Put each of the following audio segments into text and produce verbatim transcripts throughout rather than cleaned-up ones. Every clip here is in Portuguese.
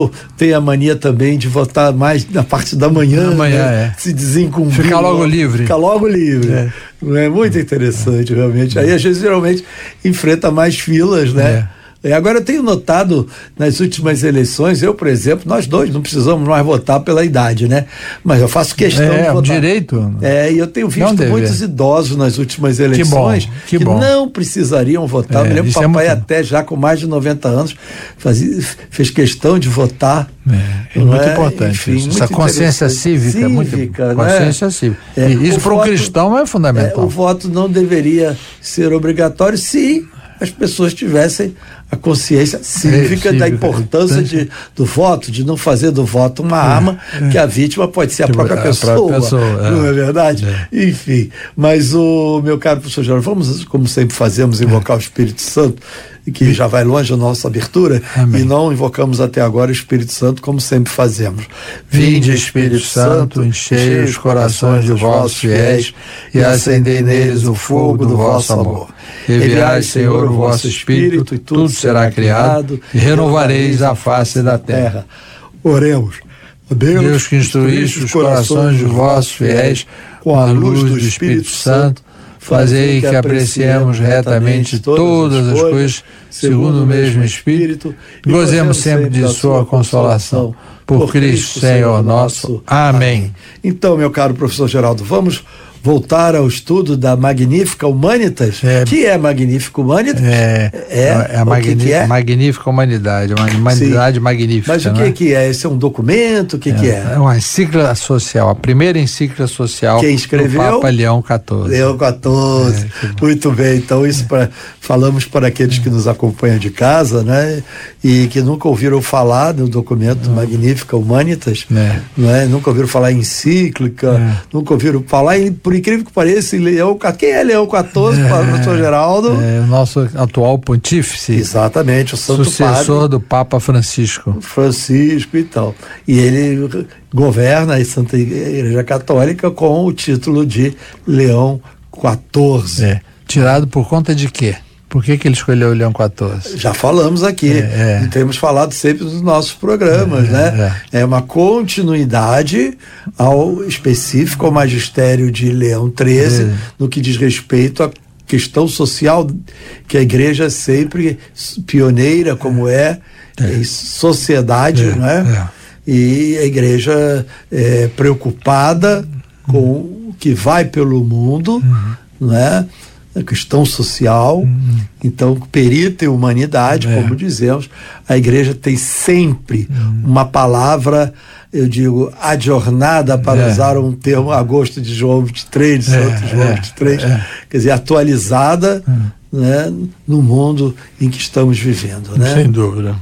tem a mania também de votar mais na parte da manhã, da manhã né? é. Se desincumbir. Ficar logo livre. Ficar logo livre. É. Não é muito interessante, é. realmente. Aí, às vezes, geralmente, enfrenta mais filas, né? É. E agora eu tenho notado nas últimas eleições, eu, por exemplo, nós dois não precisamos mais votar pela idade, né? Mas eu faço questão é, de votar. É, um direito. É, e eu tenho visto muitos idosos nas últimas eleições que, bom, que, que bom. não precisariam votar. É, eu me lembro que o papai é muito... até já com mais de noventa anos fazia, fez questão de votar. É, é muito é? importante. Enfim, isso. Muito Essa consciência cívica, cívica muito né? consciência cívica. É, isso para um cristão é fundamental. É, o voto não deveria ser obrigatório se as pessoas tivessem a consciência cívica, é, cívica da importância de, do voto, de não fazer do voto uma arma, é, que a vítima pode ser a própria a pessoa, própria pessoa não é, é verdade? É. Enfim, mas o meu caro professor Geraldo, vamos, como sempre fazemos, invocar é. o Espírito Santo, que já vai longe a nossa abertura. Amém. E não invocamos até agora o Espírito Santo como sempre fazemos. Vinde, Espírito Santo, enchei os corações de vossos fiéis e acendei neles o fogo do vosso amor. Enviai, Senhor, o vosso Espírito, e tudo será criado, e renovareis a face da terra. Oremos. Deus, Deus que instruíste os corações de vossos fiéis com a luz do Espírito Santo, fazei que apreciemos retamente todas as coisas segundo o mesmo Espírito e gozemos sempre de sua consolação. Por Cristo, Senhor nosso. Amém. Então, meu caro professor Geraldo, vamos voltar ao estudo da Magnífica Humanitas. É, que é Magnífica Humanitas? É, é, é a magni- que que é? Magnífica Humanidade, uma humanidade Sim. magnífica. Mas o que, é? que é? Esse é um documento? O que é, que é? É uma encíclica social, a primeira encíclica social Quem escreveu? do Papa Leão quatorze. Leão quatorze. É, muito bem, então isso pra, falamos para aqueles que nos acompanham de casa, né? E que nunca ouviram falar do documento é. Magnífica Humanitas, é. Né? Nunca ouviram falar em encíclica, é. Nunca ouviram falar em, por incrível que pareça, Leão, quem é Leão quatorze, é, para o professor Geraldo? É o nosso atual pontífice. Exatamente, o Santo sucessor Padre, do Papa Francisco. Francisco e tal. E ele governa a Santa Igreja Católica com o título de Leão quatorze. É. Tirado por conta de quê? Por que que ele escolheu o Leão quatorze? Já falamos aqui, é, é. temos falado sempre nos nossos programas, é, né? É. é uma continuidade ao específico, ao magistério de Leão treze, é. no que diz respeito à questão social, que a igreja é sempre pioneira, como é, é. em sociedade, é. né? É. E a igreja é preocupada com o que vai pelo mundo, uhum. né? A questão social, uhum. então perita em humanidade, é. como dizemos, a igreja tem sempre uhum. uma palavra, eu digo, adjornada, para é. usar um termo a gosto de João vinte e três, de é. Santo João é. vinte e três, é. quer dizer, atualizada uhum. né, no mundo em que estamos vivendo. Né? Sem dúvida.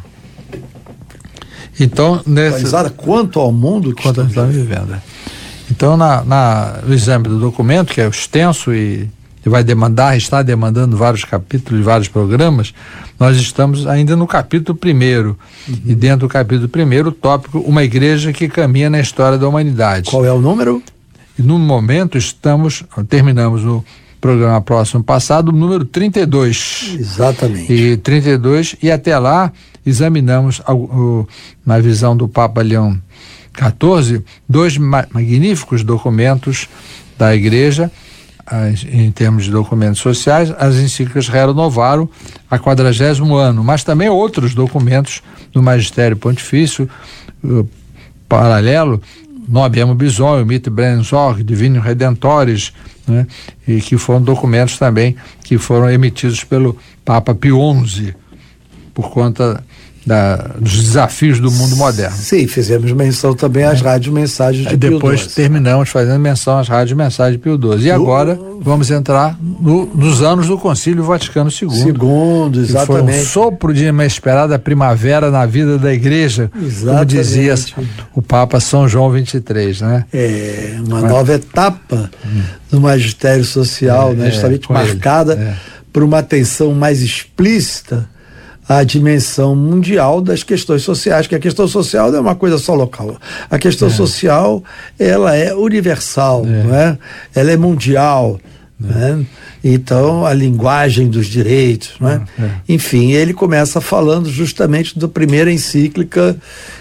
Então, nesse... atualizada quanto ao mundo que quanto estamos vivendo. vivendo. Então, na, na, no exame do documento, que é extenso e que vai demandar, está demandando vários capítulos e vários programas, nós estamos ainda no capítulo primeiro. Uhum. E dentro do capítulo primeiro, o tópico, uma igreja que caminha na história da humanidade. Qual é o número? E no momento estamos, terminamos o programa próximo passado, o número trinta e dois. Exatamente. E trinta e dois, e até lá examinamos, o, o, na visão do Papa Leão quatorze, dois ma- magníficos documentos da igreja, As, em termos de documentos sociais, as encíclicas Rerum Novarum a quadragésimo ano, mas também outros documentos do Magistério Pontifício uh, paralelo, Nobiemo Bisonio, Mitte Brenzorg, Divino Redentores, né, e que foram documentos também que foram emitidos pelo Papa Pio onze, por conta Da, dos desafios do mundo moderno. Sim, fizemos menção também às é. rádios mensagens de Pio Depois doze. Terminamos fazendo menção às rádios mensagens de Pio doze. E agora vamos entrar no, nos anos do Concílio Vaticano segundo. Segundo, exatamente. Que foi um sopro de uma esperada primavera na vida da igreja, exatamente. Como dizia o Papa São João vinte e três, né? É, uma Mas, nova etapa hum. do magistério social, é, né? Justamente é, marcada é. por uma atenção mais explícita a dimensão mundial das questões sociais, que a questão social não é uma coisa só local. A questão é. social, ela é universal, é. Não é? Ela é mundial. É. Né? Então, a linguagem dos direitos, não é? É. Enfim, ele começa falando justamente da primeira encíclica